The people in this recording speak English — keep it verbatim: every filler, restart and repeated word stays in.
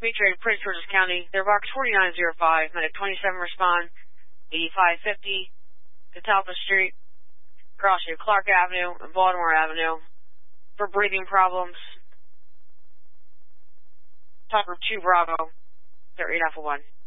Dimitri, Prince George's County. Their box forty-nine oh five, medic twenty-seven respond, eighty-five fifty, Catalpa Street, crossing Clark Avenue and Baltimore Avenue for breathing problems. Tucker two Bravo, they're eight Alpha one.